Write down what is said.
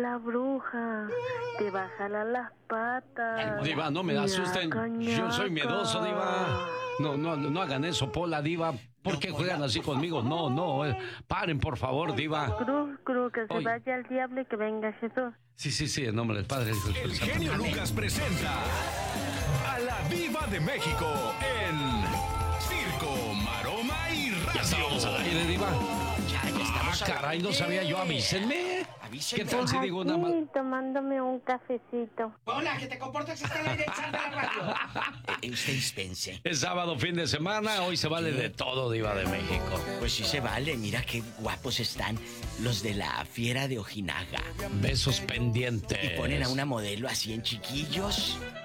La bruja te va a jalar las patas. Diva, no me asusten. Yo soy miedoso, Diva. No hagan eso, Pola, Diva. ¿Por qué juegan así conmigo? No, paren, por favor, Diva. Cruz, que se vaya al diablo y que venga Jesús. Sí, en nombre del Padre. El genio Lucas presenta a la Diva de México en Circo, Maroma y Radio. Ya estábamos al aire, Diva. Ya estamos. Caray, no sabía yo, avísenme. ¿Qué tal si digo una más? Tomándome un cafecito. Hola, que te comportas, está al aire, sal de la radio. Usted dispense. Es sábado, fin de semana, hoy se vale de todo, Diva de México. Pues sí se vale, mira qué guapos están los de la Fiera de Ojinaga. Besos pendientes. Y ponen a una modelo así en chiquillos.